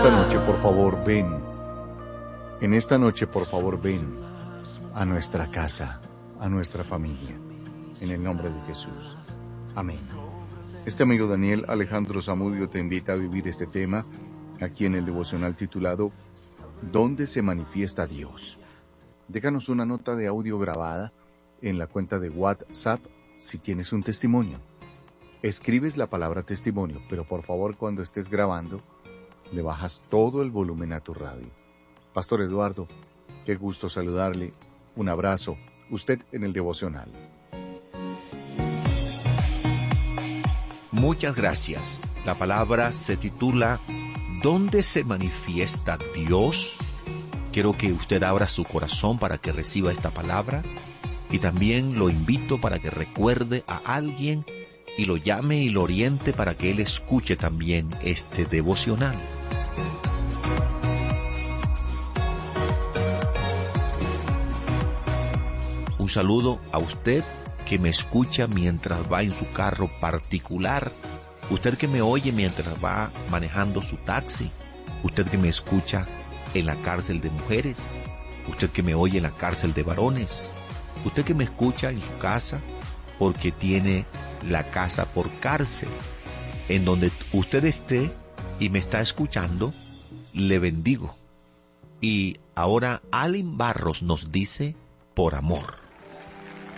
esta noche, por favor, ven. En esta noche, por favor, ven a nuestra casa, a nuestra familia. En el nombre de Jesús. Amén. Este amigo Daniel Alejandro Zamudio te invita a vivir este tema aquí en el devocional titulado ¿Dónde se manifiesta Dios? Déjanos una nota de audio grabada en la cuenta de WhatsApp si tienes un testimonio. Escribes la palabra testimonio, pero por favor cuando estés grabando, le bajas todo el volumen a tu radio. Pastor Eduardo, qué gusto saludarle. Un abrazo. Usted en el devocional. Muchas gracias. La palabra se titula ¿Dónde se manifiesta Dios? Quiero que usted abra su corazón para que reciba esta palabra y también lo invito para que recuerde a alguien y lo llame y lo oriente para que él escuche también este devocional. Un saludo a usted que me escucha mientras va en su carro particular, usted que me oye mientras va manejando su taxi, usted que me escucha en la cárcel de mujeres, usted que me oye en la cárcel de varones, usted que me escucha en su casa porque tiene la casa por cárcel. En donde usted esté y me está escuchando, le bendigo. Y ahora Allen Barros nos dice, por amor.